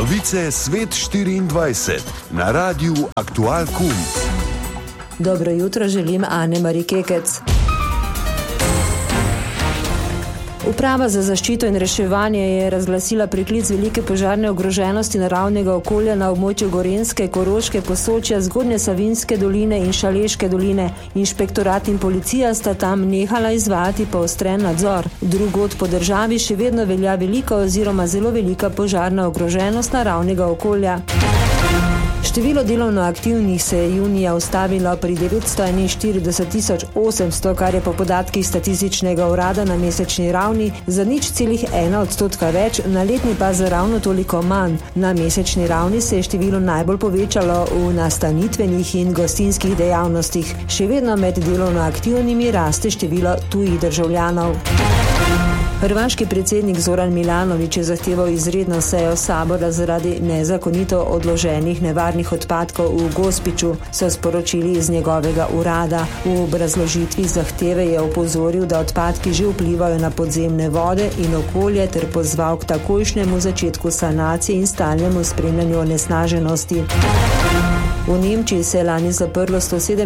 Novice Svet 24 na Radiu Aktual Kum. Dobro jutro želim Ane-Mari Kekec. Uprava za zaščito in reševanje je razglasila priklic velike požarne ogroženosti naravnega okolja na območju Gorenjske, Koroške, Posočja, Zgornje Savinjske doline in Šaleške doline. Inšpektorat in policija sta tam nehala izvajati poostren nadzor. Drugod po državi še vedno velja velika oziroma zelo velika požarna ogroženost naravnega okolja. Število delovno aktivnih se je junija ustavilo pri 941.800, kar je po podatkih statističnega urada na mesečni ravni za 0,1% več, na letni pa za ravno toliko manj. Na mesečni ravni se je število najbolj povečalo v nastanitvenih in gostinskih dejavnostih. Še vedno med delovno aktivnimi raste število tujih državljanov. Hrvaški predsednik Zoran Milanović je zahteval izredno sejo sabora zaradi nezakonito odloženih nevarnih odpadkov v Gospiću, so sporočili iz njegovega urada. V obrazložitvi zahteve je opozoril, da odpadki že vplivajo na podzemne vode in okolje ter pozval k takojšnjemu začetku sanacije in stalnemu spremljanju onesnaženosti. V Nemčiji se je lani zaprlo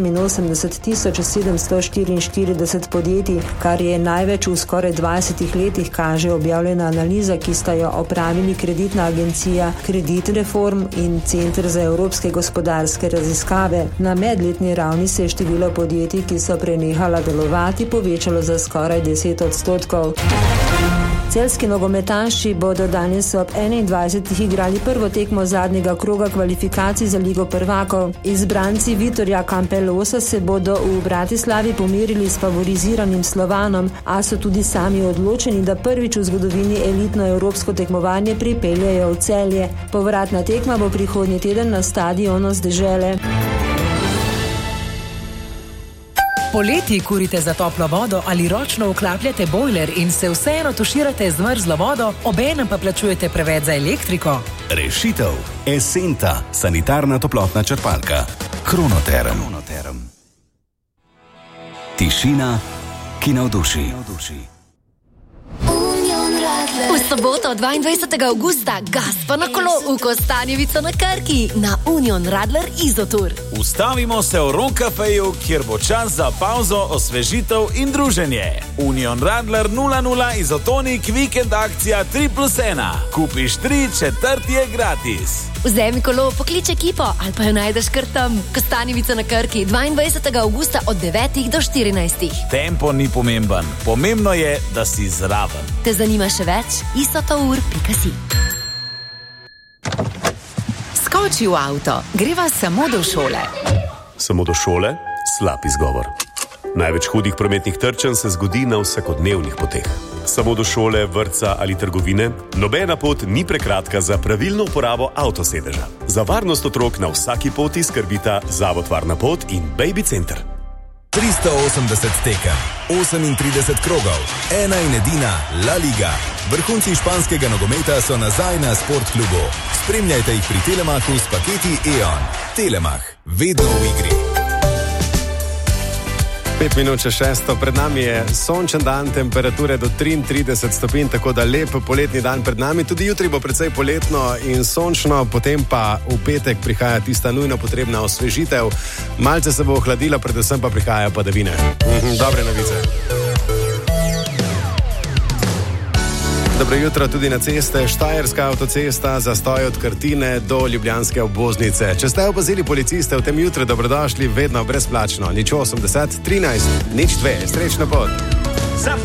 187.744 podjetij, kar je največ v skoraj 20 letih, kaže objavljena analiza, ki sta jo opravili kreditna agencija Kredit Reform in Center za evropske gospodarske raziskave. Na medletni ravni se je število podjetij, ki so prenehala delovati, povečalo za skoraj 10%. Celjski nogometaši bodo danes ob 21. igrali prvo tekmo zadnjega kroga kvalifikacij za Ligo prvakov. Izbranci Vitorja Campelosa se bodo v Bratislavi pomerili s favoriziranim Slovanom, a so tudi sami odločeni, da prvič v zgodovini elitno evropsko tekmovanje pripeljejo v Celje. Povratna tekma bo prihodnji teden na stadionu z Dežele. Poleti kurite za toplo vodo ali ročno vklapljate bojler in se vseeno tuširate z mrzlo vodo, obenem pa plačujete preveč za elektriko? Rešitev. Esenta, sanitarna toplotna črpalka. Kronoterm. Tišina, ki navduši. V soboto 22. avgusta gas pa na kolo v Kostanjevico na Krki na Union Radler Izotur. Ustavimo se v Ron Cafeju, kjer bo čas za pauzo, osvežitev in druženje. Union Radler 00 Izotonik vikend akcija 3+1. Kupiš 3, četrti je gratis. Vzemi kolo, poklič ekipo ali pa jo najdeš kar tam. Kostanjevica na Krki 22. avgusta od 9 do 14. Tempo ni pomemben. Pomembno je, da si zraven. Te zanima še več? isotour.si. Skoči v avto, greva samo do šole. Samo do šole? Slab izgovor. Največ hudih prometnih trčenj se zgodi na vsakodnevnih poteh. Samo do šole, vrtca ali trgovine? Nobena pot ni prekratka za pravilno uporabo avtosedeža. Za varnost otrok na vsaki poti skrbita Zavod Varna pot in Baby Center. 380 tekem, 38 krogov, ena in edina La Liga. Vrhunci španskega nogometa so nazaj na Sportklubu. Spremljajte jih pri Telemachu s paketi E.ON. Telemach, vedno v igri. 5 minut še 6, pred nami je sončen dan, temperature do 33 stopinj, tako da lep poletni dan pred nami. Tudi jutri bo precej poletno in sončno, potem pa v petek prihaja tista nujno potrebna osvežitev. Malce se bo ohladilo, predvsem pa prihajajo padavine. Dobre novice. Dobro jutro tudi na ceste. Štajerska avtocesta, zastoj od Krtine do ljubljanske obvoznice. Če ste opazili policiste v tem jutru, dobrodošli, vedno brezplačno. 080 13 02. Srečno pot.